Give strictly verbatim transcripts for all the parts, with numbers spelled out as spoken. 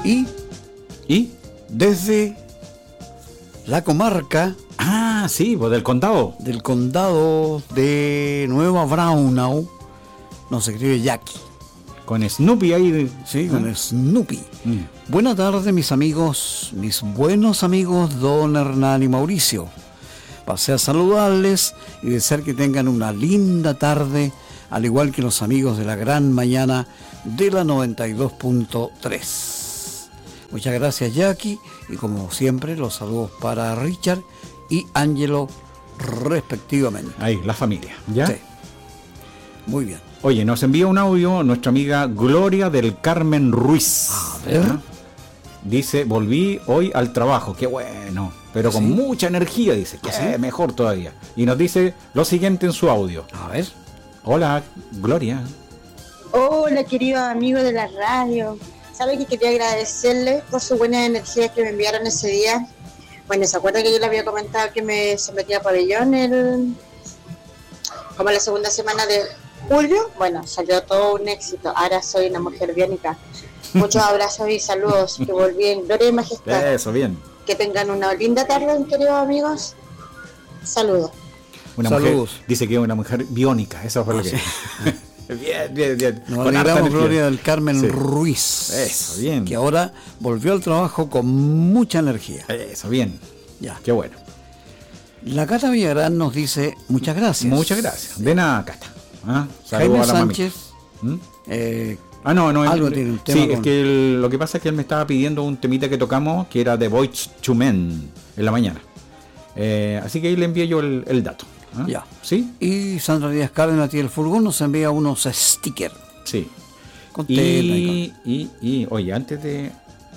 Y, ¿Y? desde la comarca... Ah, sí, pues del condado. Del condado de Nueva Braunau, nos escribe Jackie. Con Snoopy ahí. Sí, ¿eh? con Snoopy. Mm. Buenas tardes, mis amigos, mis buenos amigos Don Hernán y Mauricio. Pasé a saludarles y desear que tengan una linda tarde, al igual que los amigos de la gran mañana de la noventa y dos punto tres. Muchas gracias, Jackie, y como siempre, los saludos para Richard y Ángelo, respectivamente. Ahí, la familia. ¿Ya? Sí. Muy bien. Oye, nos envía un audio nuestra amiga Gloria del Carmen Ruiz. A ver. ¿Ah? Dice, volví hoy al trabajo, qué bueno, pero con ¿Sí? mucha energía, dice, que ¿Ah, sí? mejor todavía. Y nos dice lo siguiente en su audio. A ver. Hola, Gloria. Hola, queridos amigos de la radio. ¿Sabe que quería agradecerles por su buena energía que me enviaron ese día? Bueno, ¿se acuerda que yo le había comentado que me sometí a pabellón el, como la segunda semana de julio? Bueno, salió todo un éxito. Ahora soy una mujer biónica. Muchos abrazos y saludos. Que volví en gloria y majestad. Eso, bien. Que tengan una linda tarde, queridos amigos. Saludos. Una Saludos. mujer, dice que es una mujer biónica, eso fue lo Ah, que... sí. Bien, bien, bien. Nos Con harta alegramos, energía. Gloria del Carmen Sí. Ruiz. Eso, bien. Que ahora volvió al trabajo con mucha energía. Eso, bien. Ya. Qué bueno. La Cata Villarán nos dice muchas gracias. Muchas gracias. De nada, Cata. ¿Ah? Jaime Saludos a la mami. Sánchez. ¿Mm? eh, Ah, no, no. Algo el- tiene un tema sí, es con- que el- lo que pasa es que él me estaba pidiendo un temita que tocamos que era de Boyz two Men en la mañana. Eh, así que ahí le envié yo el, el dato. ¿Ah? Ya. ¿Sí? Y Sandra Díaz Cárdenas y el Furgón nos envía unos stickers. Sí. Con tela y Y, y, y, oye, antes de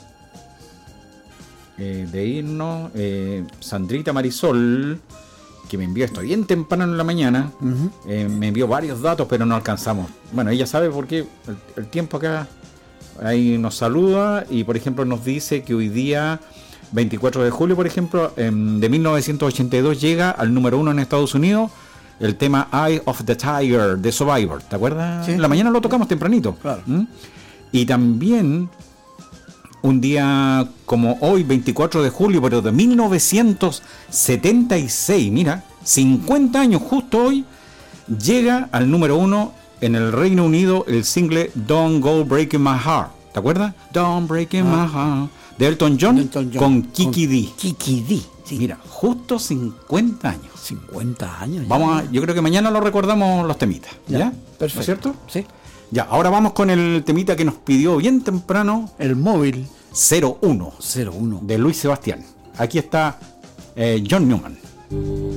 eh, de irnos, eh, Sandrita Marisol, que me envió esto bien temprano en la mañana, con- Ujú. eh, me envió varios datos, pero no alcanzamos. Bueno, ella sabe por qué el, el tiempo acá ahí nos saluda y, por ejemplo, nos dice que hoy día, veinticuatro de julio, por ejemplo, em, de mil novecientos ochenta y dos llega al número uno en Estados Unidos el tema Eye of the Tiger de Survivor. ¿Te acuerdas? Sí. En la mañana lo tocamos tempranito. Claro. ¿Mm? Y también un día como hoy, veinticuatro de julio, pero de mil novecientos setenta y seis, mira, cincuenta años justo hoy, llega al número uno en el Reino Unido el single Don't Go Breaking My Heart. ¿Te acuerdas? Don't Breaking Ah. My Heart. De Elton John, Elton John. con Kiki Con D. Kiki D. Sí. Mira, justo cincuenta años. cincuenta años. ya. Vamos a, yo creo que mañana lo recordamos los temitas. ¿Ya? Ya, ¿No perfecto. es cierto? Sí. Ya, ahora vamos con el temita que nos pidió bien temprano El móvil cero uno cero uno. de Luis Sebastián. Aquí está eh, John Newman.